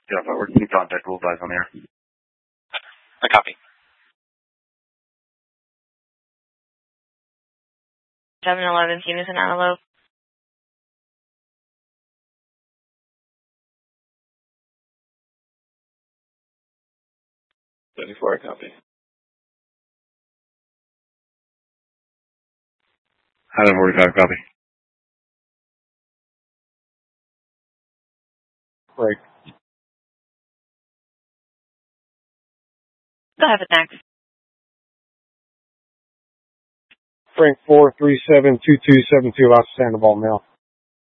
Yeah, if I were to contact Will Guys on air. I copy. 711 Phoenix and Antelope. I copy. Highland 45, copy. Right. Go ahead with next. Frank 4372272, Los Sandoval, mail.